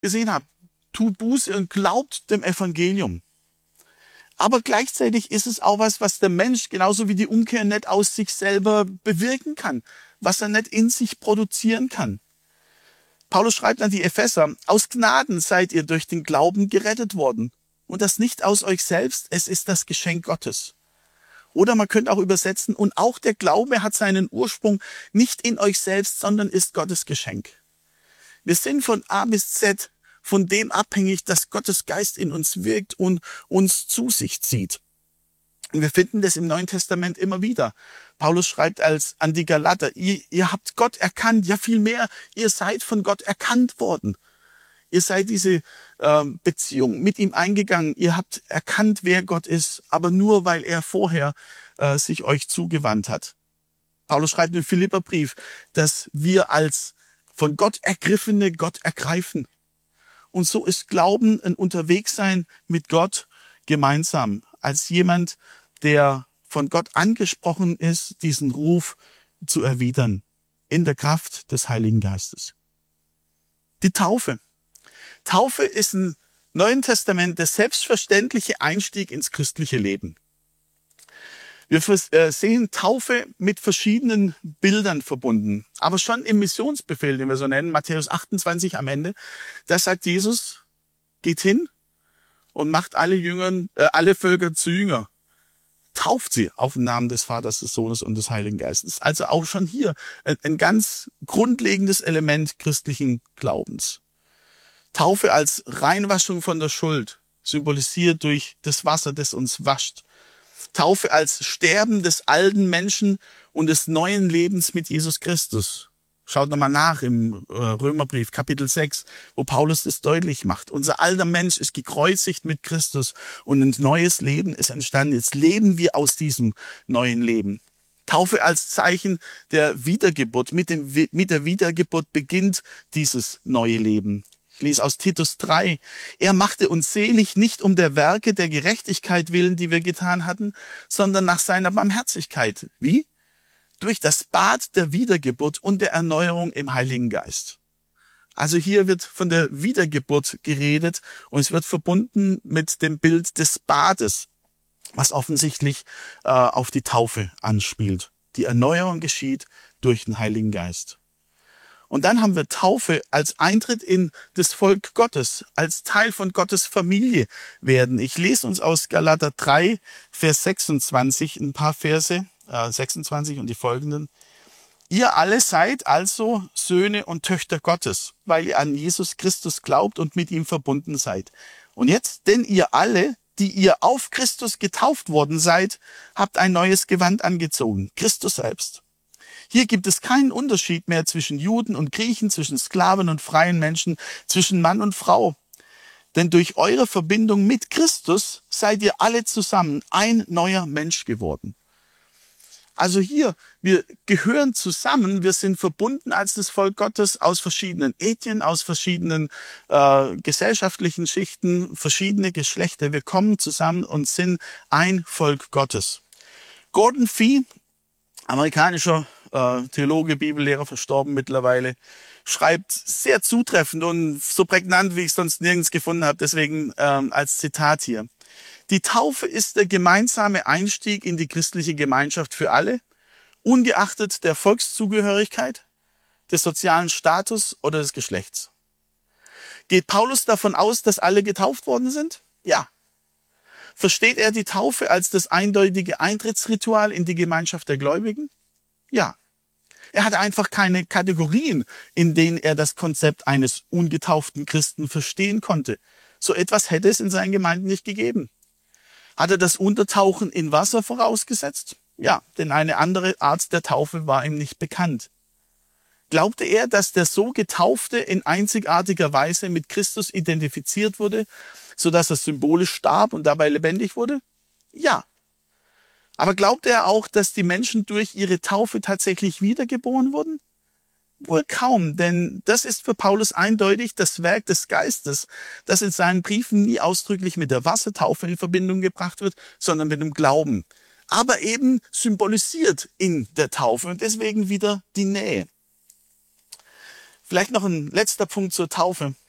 gesehen habt, tut Buße und glaubt dem Evangelium. Aber gleichzeitig ist es auch was der Mensch, genauso wie die Umkehr, nicht aus sich selber bewirken kann, was er nicht in sich produzieren kann. Paulus schreibt an die Epheser, aus Gnaden seid ihr durch den Glauben gerettet worden. Und das nicht aus euch selbst, es ist das Geschenk Gottes. Oder man könnte auch übersetzen, und auch der Glaube hat seinen Ursprung nicht in euch selbst, sondern ist Gottes Geschenk. Wir sind von A bis Z von dem abhängig, dass Gottes Geist in uns wirkt und uns zu sich zieht. Und wir finden das im Neuen Testament immer wieder. Paulus schreibt an die Galater, ihr habt Gott erkannt, ja viel mehr, ihr seid von Gott erkannt worden. Ihr seid diese Beziehung mit ihm eingegangen, ihr habt erkannt, wer Gott ist, aber nur, weil er vorher sich euch zugewandt hat. Paulus schreibt im Philipperbrief, dass wir als von Gott ergriffene Gott ergreifen. Und so ist Glauben ein Unterwegssein mit Gott gemeinsam, als jemand, der von Gott angesprochen ist, diesen Ruf zu erwidern, in der Kraft des Heiligen Geistes. Die Taufe. Taufe ist im Neuen Testament der selbstverständliche Einstieg ins christliche Leben. Wir sehen Taufe mit verschiedenen Bildern verbunden. Aber schon im Missionsbefehl, den wir so nennen, Matthäus 28 am Ende, da sagt Jesus, geht hin und macht alle Völker zu Jünger. Tauft sie auf den Namen des Vaters, des Sohnes und des Heiligen Geistes. Also auch schon hier ein ganz grundlegendes Element christlichen Glaubens. Taufe als Reinwaschung von der Schuld, symbolisiert durch das Wasser, das uns wascht. Taufe als Sterben des alten Menschen und des neuen Lebens mit Jesus Christus. Schaut nochmal nach im Römerbrief, Kapitel 6, wo Paulus das deutlich macht. Unser alter Mensch ist gekreuzigt mit Christus und ein neues Leben ist entstanden. Jetzt leben wir aus diesem neuen Leben. Taufe als Zeichen der Wiedergeburt. Mit der Wiedergeburt beginnt dieses neue Leben. Ich lese aus Titus 3. Er machte uns selig, nicht um der Werke der Gerechtigkeit willen, die wir getan hatten, sondern nach seiner Barmherzigkeit. Wie? Durch das Bad der Wiedergeburt und der Erneuerung im Heiligen Geist. Also hier wird von der Wiedergeburt geredet und es wird verbunden mit dem Bild des Bades, was offensichtlich auf die Taufe anspielt. Die Erneuerung geschieht durch den Heiligen Geist. Und dann haben wir Taufe als Eintritt in das Volk Gottes, als Teil von Gottes Familie werden. Ich lese uns aus Galater 3, Vers 26 ein paar Verse, 26 und die folgenden. Ihr alle seid also Söhne und Töchter Gottes, weil ihr an Jesus Christus glaubt und mit ihm verbunden seid. Und jetzt, denn ihr alle, die ihr auf Christus getauft worden seid, habt ein neues Gewand angezogen, Christus selbst. Hier gibt es keinen Unterschied mehr zwischen Juden und Griechen, zwischen Sklaven und freien Menschen, zwischen Mann und Frau. Denn durch eure Verbindung mit Christus seid ihr alle zusammen ein neuer Mensch geworden. Also hier, wir gehören zusammen, wir sind verbunden als das Volk Gottes aus verschiedenen Ethnien, aus verschiedenen gesellschaftlichen Schichten, verschiedene Geschlechter. Wir kommen zusammen und sind ein Volk Gottes. Gordon Fee, amerikanischer Theologe, Bibellehrer, verstorben mittlerweile, schreibt sehr zutreffend und so prägnant, wie ich es sonst nirgends gefunden habe, deswegen als Zitat hier. Die Taufe ist der gemeinsame Einstieg in die christliche Gemeinschaft für alle, ungeachtet der Volkszugehörigkeit, des sozialen Status oder des Geschlechts. Geht Paulus davon aus, dass alle getauft worden sind? Ja. Versteht er die Taufe als das eindeutige Eintrittsritual in die Gemeinschaft der Gläubigen? Ja. Er hat einfach keine Kategorien, in denen er das Konzept eines ungetauften Christen verstehen konnte. So etwas hätte es in seinen Gemeinden nicht gegeben. Hat er das Untertauchen in Wasser vorausgesetzt? Ja, denn eine andere Art der Taufe war ihm nicht bekannt. Glaubte er, dass der so Getaufte in einzigartiger Weise mit Christus identifiziert wurde, sodass er symbolisch starb und dabei lebendig wurde? Ja. Aber glaubte er auch, dass die Menschen durch ihre Taufe tatsächlich wiedergeboren wurden? Wohl kaum, denn das ist für Paulus eindeutig das Werk des Geistes, das in seinen Briefen nie ausdrücklich mit der Wassertaufe in Verbindung gebracht wird, sondern mit dem Glauben. Aber eben symbolisiert in der Taufe und deswegen wieder die Nähe. Vielleicht noch ein letzter Punkt zur Taufe.